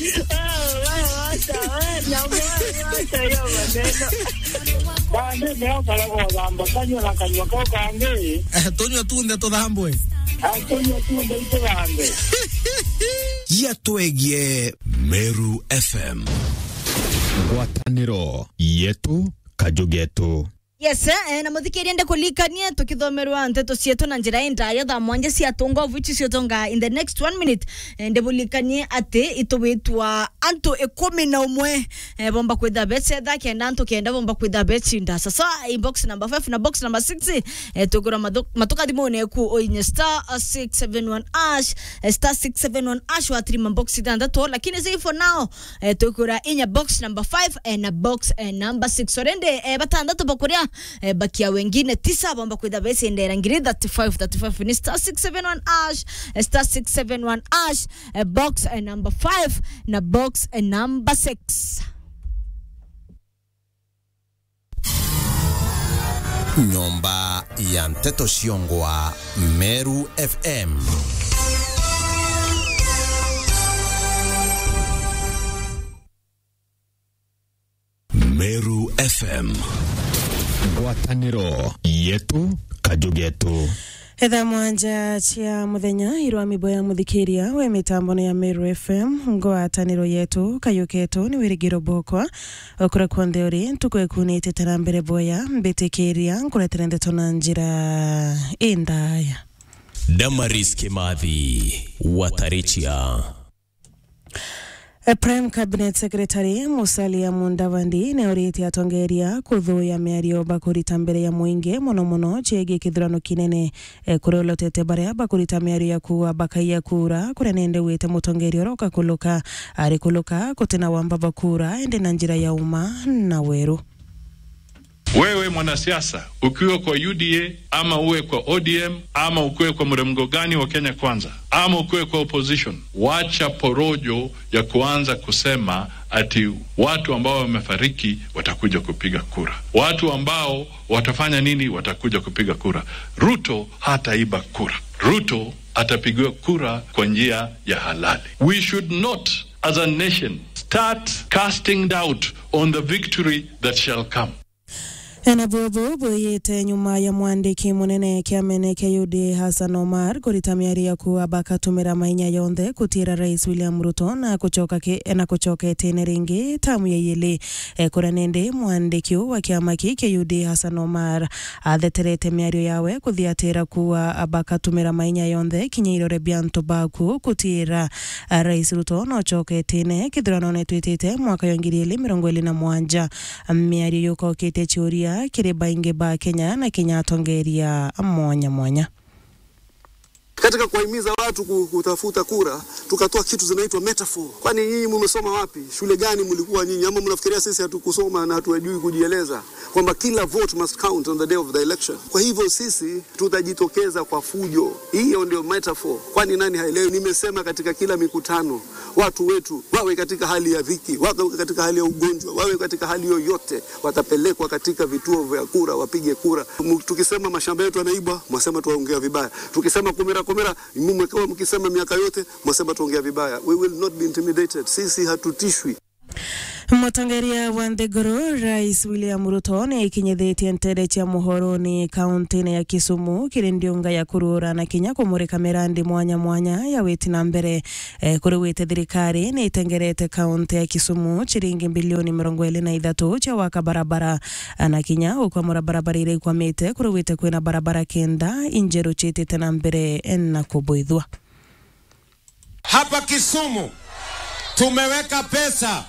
Tunywa tunde tuthambwe. Yatwegie Meru FM. Ngwataniro yetu kajugetu. Yes, na muthikiri ende kulikania tukithomerwa nteto cietu na njira indaya tha mwanja cia tunga vuchi cio tonga in the next 1 minute ende bulikanie ati itubitwa antu 11 bomba kwitha betse tha kenda antu kenda bomba kwitha betsi nda sasa inbox number 5 na box number 6 tugura matuka dimone ku oinye star 671 ash star 671 ash wa trima box ida to lakini say for now tugura inya box number 5 na box number 6 sorende batandatu bakuria bakia wengine 9 bomba kwitha besi ndera ngiri 35 ni star 671 ash star 671 ash box number 5 na box number 6. Nyomba ya Mteto Shiongwa Meru FM. Meru FM. Ngwataniro yetu kajugetu. Etha mwanja chia muthenya irwa miboya muthikiria we mitambo ya Meru FM ngwataniro yetu kayuketu ni wirigiro bokwa okura kwandheori tukwekunite tarambere boya mbitikiria nkuletera ndeto na njira indaya. Damaris Kimathi Watarichia. Prime Cabinet Secretary Musalia Mudavadi neoriti atongeria kuthuya miario bakurita mbere ya muingi muno chege kithurano kinene kurolotete baria bakurita miario ya kuwa bakaiya kura kurenende wete mutongeria roka kuluka ari kuluka kutina wamba bakura ende na njira ya umma na weru. Wewe mwanasiasa ukiwa kwa UDA ama uwe kwa ODM ama ukiwe kwa mrengo gani wa Kenya Kwanza ama ukiwe kwa opposition, wacha porojo ya kuanza kusema ati watu ambao wamefariki watakuja kupiga kura, watu ambao watafanya nini watakuja kupiga kura. Ruto hataiba kura, Ruto atapigiwa kura kwa njia ya halali. We should not as a nation start casting doubt on the victory that shall come. Ena bobo yete nyuma ya mwandiki munene kiamene KUD Hassan Omar kurita miari ya kuwa bakatumira mainya yonde kutira Rais William Ruto na kuchoka etene ringi tamu ya yele kuranende mwandiki wa kiama ki KUD Hassan Omar atheterete miari yawe kuthiatira kuwa bakatumira mainya yonde kinyirore bianto baku kutira Rais Ruto no choka etene kithurano netwitite mwaka wa 2027 miari yuko kite churia kireba inge ba Kenya na Kenya atongeria mwanya. Katika kuhimiza watu kutafuta kura, tukatoa kitu zinaitwa metaphor. Kwani nyinyi mmesoma wapi? Shule gani mlikuwa nyinyi? Ama mnafikiria sisi hatukusoma na hatuwajui kujieleza? Kwamba kila vote must count on the day of the election. Kwa hivyo sisi tutajitokeza kwa fujo. Hiyo ndio metaphor. Kwani nani haelewi? Nimesema katika kila mikutano, watu wetu wawe katika hali ya dhiki, wawe katika hali ya ugonjwa, wawe katika hali yoyote, watapelekwa katika vituo vya kura wapige kura. Tukisema mashamba yetu yanaibwa, mwasema tuwaongea vibaya. Tukisema kumera mmekuwa mkisema miaka yote mwasema tuongea vibaya. We will not be intimidated. Sisi hatutishwi. Mutongeria wa Ndegoro Rais William Ruto ni ikinyethetie ntere cha muhoroni kaunti ya Kisumu kirindiunga ya kurura na Kenya kumurika mirandi mwanya ya weti na mbere kuruwete thirikari ni itengerete kaunti ya Kisumu chiringi bilioni 23 cha waka barabara na Kenya ukwa barabara ile kwa mete kuruwete kwena barabara kenda injeru chitete na mbere na kubuidhwa. Hapa Kisumu tumeweka pesa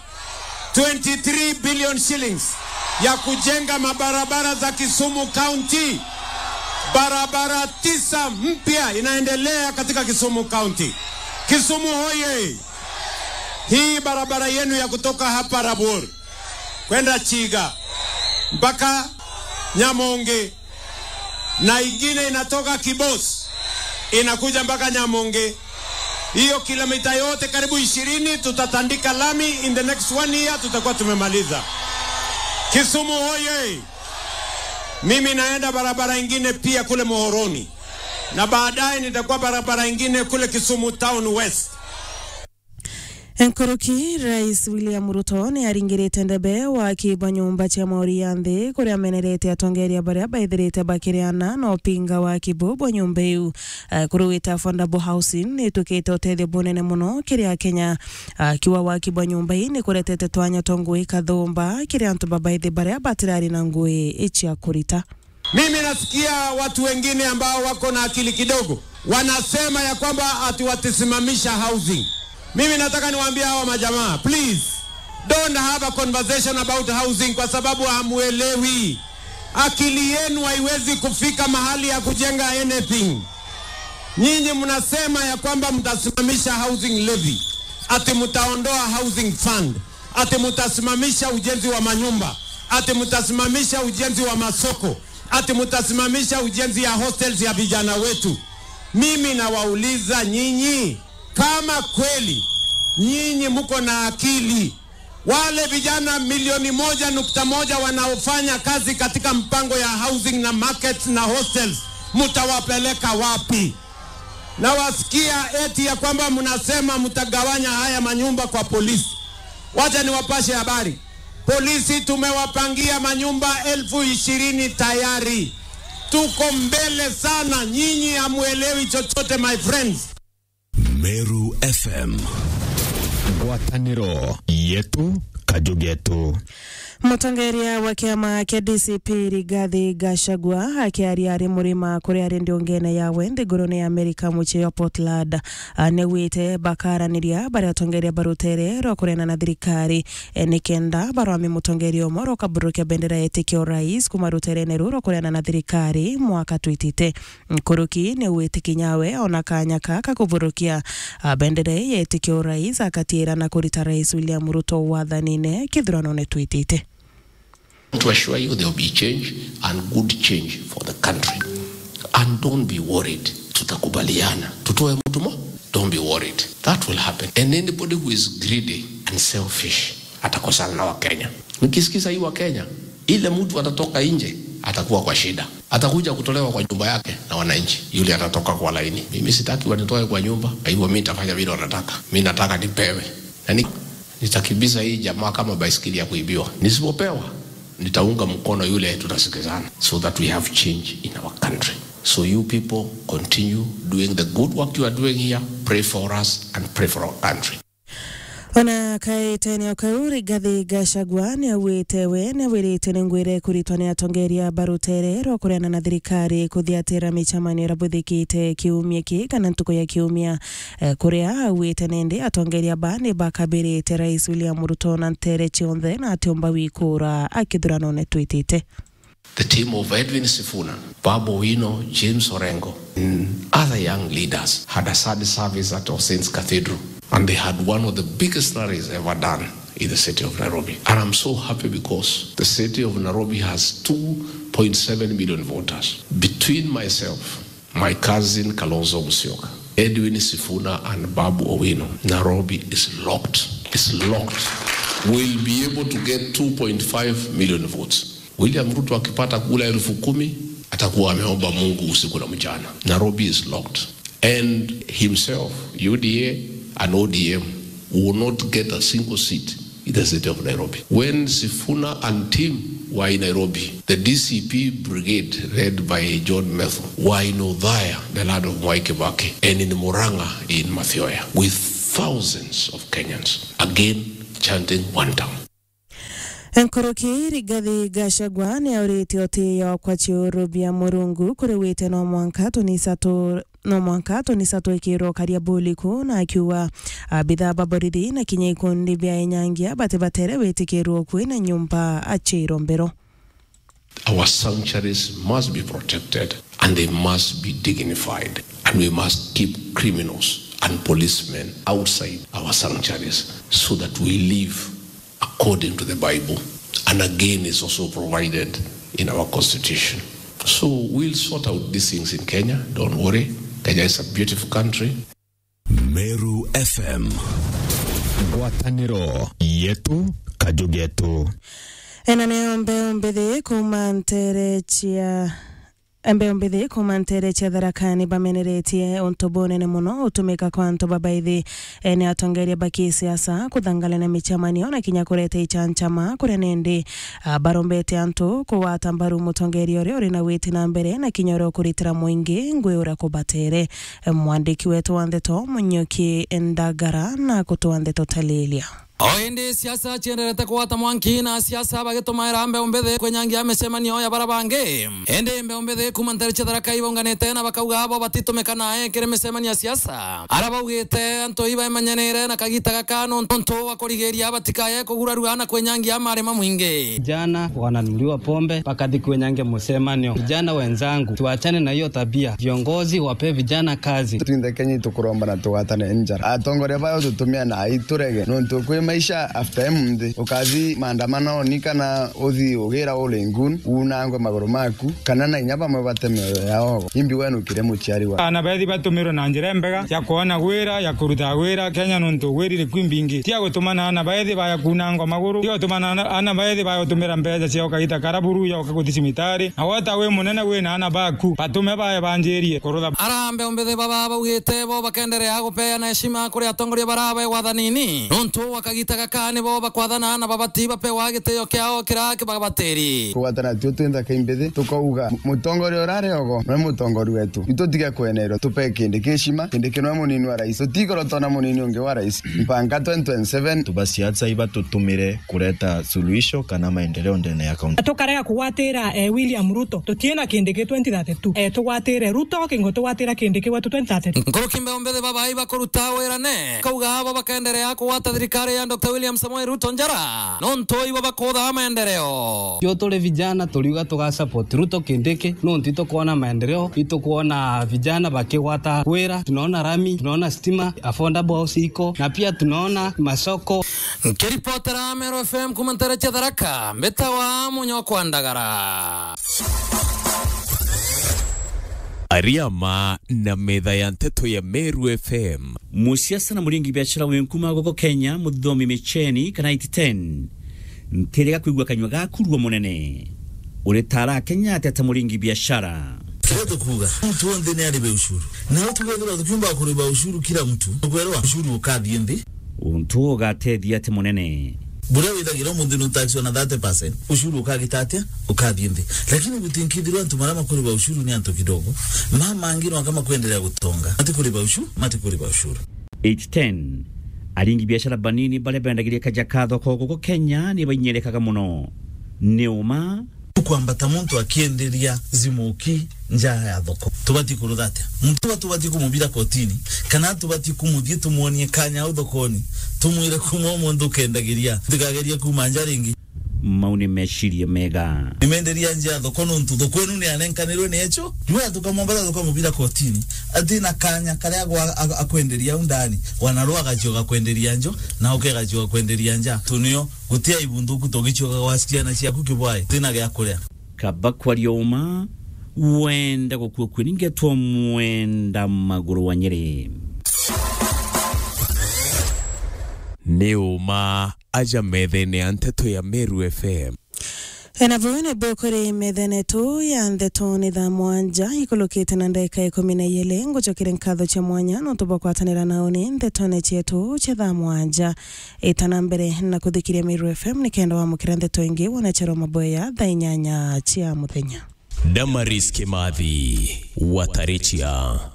23 billion shillings ya kujenga mabarabara za Kisumu County. Barabara 9 mpya inaendelea katika Kisumu County. Kisumu hoye! Hii barabara yenu ya kutoka hapa Rabur kwenda Chiga mpaka Nyamonge na ingine inatoka Kibos inakuja mpaka Nyamonge. Hiyo kilomita yote karibu 20 tutatandika lami. In the next 1 year tutakuwa tumemaliza. Kisumu hoye! Mimi naenda barabara ingine pia kule Muhoroni. Na baadaye nitakuwa barabara ingine kule Kisumu Town West. Enkoroki Rais William Ruto ni aringirite ndebe wa kibwa nyumba cia mauri ya nthi kuria amenerete atongeria baria baithirite bakiriana no pinga wa kibwa nyumba iu kuruita affordable housing ni tukite utethio bunene muno kiria Kenya kiwa wa kibwa nyumba hii ni kuretete twanya tongui kathumba kiria antu babaithi baria batirari na ngui ichia kurita. Mimi nasikia watu wengine ambao wako na akili kidogo wanasema ya kwamba atiwatisimamisha housing. Mimi nataka niwaambie hawa majamaa, please don't have a conversation about housing kwa sababu hamuelewi. Akili yenu haiwezi kufika mahali ya kujenga anything. Nyinyi mnasema ya kwamba mtasimamisha housing levy, ati mtaondoa housing fund, ati mtasimamisha ujenzi wa manyumba, ati mtasimamisha ujenzi wa masoko, ati mtasimamisha ujenzi ya hostels ya vijana wetu. Mimi nawauliza nyinyi, kama kweli nyinyi mko na akili, wale vijana 1.1 wanaofanya kazi katika mpango ya housing na markets na hostels, mtawapeleka wapi? Na wasikia eti ya kwamba mnasema mtagawanya haya manyumba kwa polisi. Wacha niwapashe habari. Polisi tumewapangia manyumba 20,000 tayari. Tuko mbele sana, nyinyi hamuelewi chochote my friends. Meru FM. Ngwatanĩro yetu kajugetu. Mutongeria wa kiama kia DCP Rigathi Gachagua akiaria ari murima kuria ari ndiongene ya wende ngurune ya Amerika muche ya Portland anewite bakaraniria baria atongeria barutere ro kurena na thirikari nikenda barwami mutongeria omoro kaburukia bendera yetikio rais kumarutere neruro kurena na thirikari mwaka twitite nkuruki newite kinyawe ona kanya kaka kuburukia bendera yetikio rais akatira na kurita rais William Ruto wathanine kithurano ne twitite. To assure you there will be change and good change for the country. And don't be worried. Tutakubaliana. Tutoe mtu mo? Don't be worried. That will happen. And anybody who is greedy and selfish atakosana na Wakenya. Nikisikiza hii Wakenya, ile mtu atatoka nje atakuwa kwa shida. Atakuja kutolewa kwa nyumba yake na wananchi. Yule atatoka kwa laini. Mimi sitaki wanitoe kwa nyumba. Kwa hivyo mimi nitafanya vile wanataka. Mimi nataka nipewe. Na nitakibiza hii jamaa kama baisikeli ya kuibiwa. Nisipopewa nitaunga mkono yule tutasikizana, so that we have change in our country. So you people continue doing the good work you are doing here. Pray for us and pray for our country. Ona kaitani okauri Rigathi Gachagua ni awitewe ni awirite ngwire kuritwane atongeria barutere ro kurena na thirikari kuthiatira michamani rabuthikite kiumia ki kana ntuko ya kiumia kuria awite nende atongeria bani bakabirite rais William Ruto na ntere chionthe na atiomba wikura akithurano ne twitite. The team of Edwin Sifuna, Babu Owino, James Orengo, and other young leaders had a sad service at All Saints Cathedral. And they had one of the biggest rallies ever done in the city of Nairobi. And I'm so happy because the city of Nairobi has 2.7 million voters. Between myself, my cousin Kalonzo Musyoka, Edwin Sifuna, and Babu Owino, Nairobi is locked. It's locked. We'll be able to get 2.5 million votes. William Ruto akipata kula 10,000 atakuwa ameomba Mungu usiku na mchana. Nairobi is locked. And himself, UDA and ODM will not get a single seat in the city of Nairobi. When Sifuna and team were in Nairobi, the DCP brigade led by John Metho were in Othaya, the land of Mwai Kibaki, and in Murang'a in Mathioya, with thousands of Kenyans, again chanting one town. Enkoroki Rigathi Gachagua ni auriti otiyo kwa chiurubia murungu kuriwite no mwanka tonisato ikiro karia buliku na akiwa bidhaa baborithi na kinya ikundi bia enyangia batebatere wetikirwo kwina nyumba achirombero. Our sanctuaries must be protected and they must be dignified, and we must keep criminals and policemen outside our sanctuaries so that we live according to the Bible, and again is also provided in our constitution. So we'll sort out these things in Kenya, don't worry. Kenya is a beautiful country. Meru FM. Ngwatanĩro yetu kajugetu. Enane ombe ombethe kumantere chia Embe ombithi kumantere chatharakani bameneretie untubunene muno utumika kwa antu babaithi ni atongeria baki siasa kuthangala na michamanio na kinya kurete ichanchama kuria nindi barombete antu kuwata mbaru mutongeria uri na witi na mbere na kinya uri kuritira mwingi ngwe ura kubatere. Mwandiki wetu wa Ndeto Munyoki Ndagara na kutoa Ndeto Talilia. Oende siasa chiendelete kuwata mwanki na siasa bagitumaira mbe ombethe kwenyangia micemanio ya barabange ende mbe ombethe kumantere chatharaka ibonganete na bakauga abo batitumika nae kire micemanio ya siasa arabaugite antu iba imanyanire na kagita gakano ntonto wakorigeria batikaye kugurarugana kwenyangia marema mwingi. Jana wananuliwa pombe pakati kwenyangia micemanio. Vijana wenzangu, tuachane na hiyo tabia. Viongozi wape vijana kazi. Tuinde Kenya tukuromba na tuwatane njara. Atongore bayo tutumia na aiturege nonto maisha after mde ukazi maandamano nikana othi ugira ulengun unangwa magoro maku kana na inyaba mabate meyo yao imbi wenu kire muchiari wa ana bathi batumiro na njira mbega ya kuona gwira ya kuruta gwira Kenya nonto gwirire kwimbingi tia gutumana ana bathi baya kunangwa magoro tia gutumana ana bathi baya gutumira mbeca cia ukagita karaburu ya ukaguthi cimitari na wata we munene we na ana baku batume baya banjirie kurutha arambe ombethe baba baugite bo bakenderea gupeana heshima kuri atongoria baraba wathanini nonto gita gakane bo bakwathana na babatiba pe wagiteo kyao kirake babateri kuwatana twenda kaimbethe tukauga mutongori orare ogo na mutongori wetu itotiga kwenero tupe kinde kishima kinde kinwa munini wa rais utigoro tona munini onge wa rais mpanga 2027 tubasiatsa iba tutumire kureta suluhisho kana maendeleo ndene ya kaunti tukarega kuwatira William Ruto tutiena kinde ke 2032 tuwatire Ruto kingo tuwatira kinde ke watu 2032 ngorokimbe ombethe baba iba kuruta werane kauga abo bakenderea kuwata thirikari ya Dr. William Samoei Ruto njara nonto ibo bakodha maendeleo yo tole vijana tuliuga tukasupport Ruto kindeke nonto kuona maendeleo kuona vijana bakiwata wera tunaona rami tunaona stima affordable house iko na pia tunaona masoko. Kiripotera Meru FM kumantere chatharaka mbetawa Munyoko Ndagara Ariama na metha ya Nteto ya Meru FM. Musiasa na muringi biashara wenkuma goko Kenya muthomi Micheni kana 10 nterega kwigwa kanywa gakurwa munene uretara Kenya atata muringi biashara Kireto kuga mtu wonde ne aribe ushuru na utugethura tukumba kuriba ushuru kila mtu kwerwa ushuru ukadhi ndi untu gatedia te munene bure withagira mundu no tax na 30% ushuru ukagitatia ukadhi ndi lakini gutinkidhirwa antu marama kuriba ushuru ni antu kidogo mama ngiro kama kuendelea gutonga ati kuriba ushuru 810 aringi biashara banini bale bendagiria kajakatho koko Kenya ni banyerekaga muno neuma kwambata muntu akiendelia zimuki njaa ya thoko tubati kuruthate muntu tubati kumubira kotini kana tubati kumuthie tumuonie kanya uthokoni tumwire kumo mundu kendagiria tigageria kumanja ringi mauni meshiria mega nimenderia njaa thoko nuntu thokwenu ni anenkanirwe ni echo jua tukamwambata tukamubira kotini atina kanya kale akwenderia undani wanarwa gachoga kwenderia njo na gachoga kwenderia nja tunio gutia ibunduku togichoga wasikiana cia kukibwai tina gya kuria kabakwa rioma wenda gukua kwininge twa mwenda maguru wa Nyeri Neuma aja methene ya Nteto ya Meru FM. Enavone bokore medhene tu ya Ndeto ni dha mwanja ikulukite na ndaika 17 nguchokire nkatho cha mwanya no tubakwatanira naoni Ndeto chetu cha dha mwanja itana mbere na kuthikiria Meru FM nikenda wa mukira Ndeto ingi wanachero maboya dha inyanya chia muthenya Damaris Kimathi Watarichia.